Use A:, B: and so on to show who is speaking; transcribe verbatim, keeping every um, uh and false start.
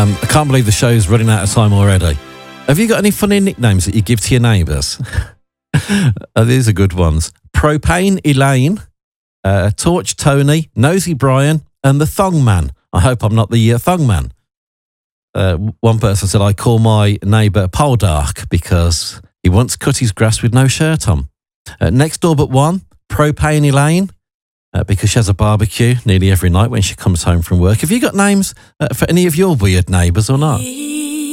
A: Um, I can't believe the show's running out of time already. Have you got any funny nicknames that you give to your neighbours? Oh, these are good ones. Propane Elaine, uh, Torch Tony, Nosy Brian, and the Thong Man. I hope I'm not the uh, Thong Man. Uh, one person said, I call my neighbour Poldark because he once cut his grass with no shirt on. Uh, next door but one, Propane Elaine, uh, because she has a barbecue nearly every night when she comes home from work. Have you got names uh, for any of your weird neighbours or not?